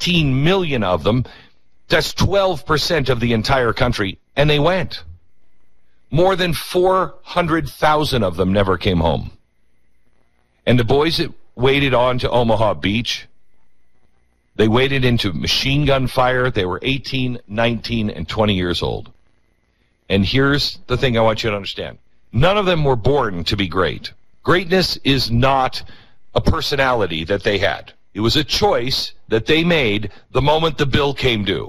16 million of them. That's 12% of the entire country, and they went. More than 400,000 of them never came home. And the boys that waded on to Omaha Beach, they waded into machine gun fire. They were 18, 19, and 20 years old. And here's the thing I want you to understand. None of them were born to be great. Greatness is not a personality that they had. It was a choice that they made the moment the bill came due.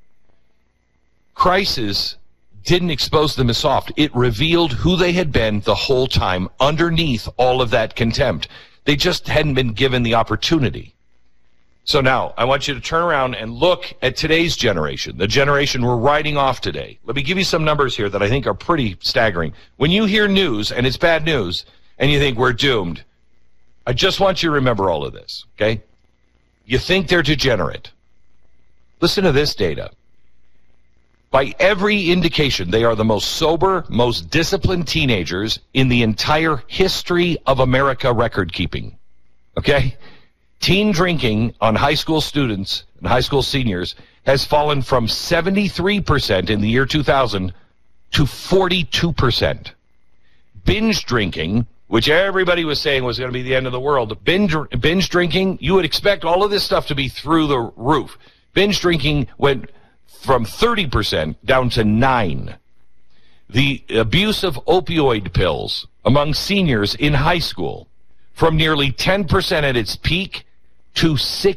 Crisis didn't expose them as soft. It revealed who they had been the whole time underneath all of that contempt. They just hadn't been given the opportunity. So now, I want you to turn around and look at today's generation, the generation we're writing off today. Let me give you some numbers here that I think are pretty staggering. When you hear news, and it's bad news, and you think we're doomed, I just want you to remember all of this, okay? You think they're degenerate. Listen to this data. By every indication, they are the most sober, most disciplined teenagers in the entire history of America record keeping. Okay? Teen drinking on high school students and high school seniors has fallen from 73% in the year 2000 to 42%. Binge drinking, which everybody was saying was going to be the end of the world, binge drinking, you would expect all of this stuff to be through the roof. Binge drinking went from 30% down to 9%. The abuse of opioid pills among seniors in high school from nearly 10% at its peak to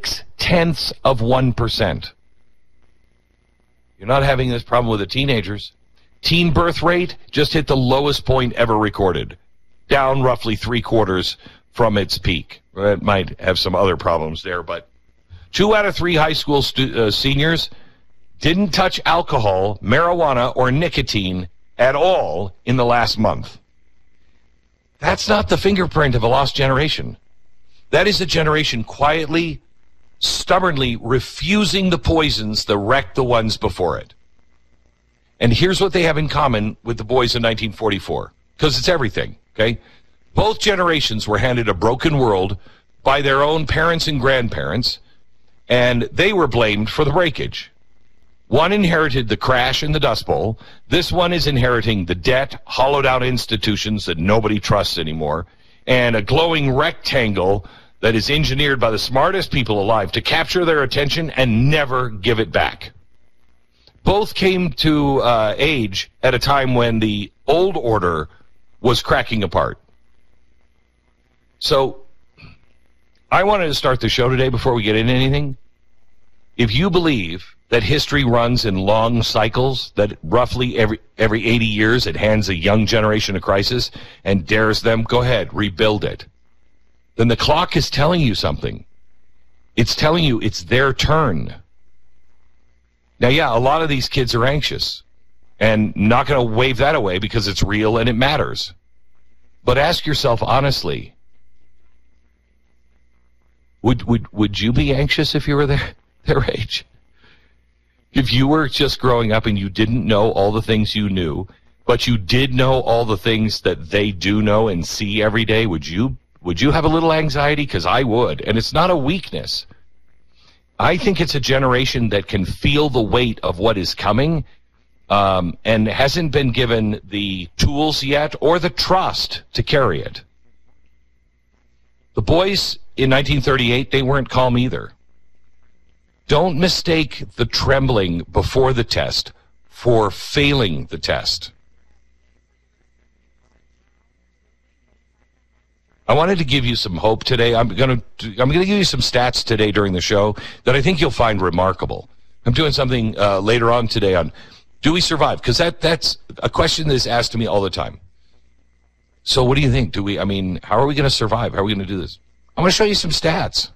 0.6%. You're not having this problem with the teenagers. Teen birth rate just hit the lowest point ever recorded, down roughly 3/4 from its peak. It might have some other problems there, but 2 out of 3 high school seniors didn't touch alcohol, marijuana, or nicotine at all in the last month. That's not the fingerprint of a lost generation. That is a generation quietly, stubbornly refusing the poisons that wrecked the ones before it. And here's what they have in common with the boys in 1944, because it's everything, okay? Both generations were handed a broken world by their own parents and grandparents, and they were blamed for the breakage. One inherited the crash in the Dust Bowl. This one is inheriting the debt, hollowed out institutions that nobody trusts anymore, and a glowing rectangle that is engineered by the smartest people alive to capture their attention and never give it back. Both came to age at a time when the old order was cracking apart. So I wanted to start the show today before we get into anything. If you believe that history runs in long cycles, that roughly every 80 years it hands a young generation a crisis and dares them, go ahead, rebuild it, then the clock is telling you something. It's telling you it's their turn. Now, yeah, a lot of these kids are anxious and not going to wave that away because it's real and it matters. But ask yourself honestly, would you be anxious if you were their age? If you were just growing up and you didn't know all the things you knew, but you did know all the things that they do know and see every day, would you have a little anxiety? Because I would. And it's not a weakness. I think it's a generation that can feel the weight of what is coming and hasn't been given the tools yet or the trust to carry it. The boys in 1938, they weren't calm either. Don't mistake the trembling before the test for failing the test. I wanted to give you some hope today. I'm going to give you some stats today during the show that I think you'll find remarkable. I'm doing something later on today on do we survive? Because that's a question that is asked to me all the time. So what do you think? How are we going to survive? How are we going to do this? I'm going to show you some stats.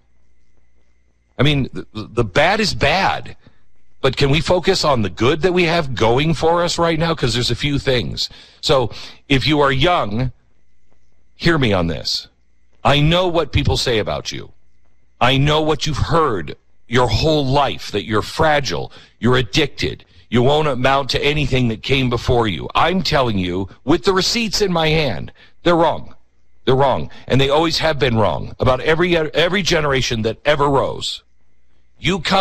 The bad is bad, but can we focus on the good that we have going for us right now? Because there's a few things. So if you are young, hear me on this. I know what people say about you. I know what you've heard your whole life, that you're fragile, you're addicted, you won't amount to anything that came before you. I'm telling you, with the receipts in my hand, they're wrong. They're wrong, and they always have been wrong about every generation that ever rose. You come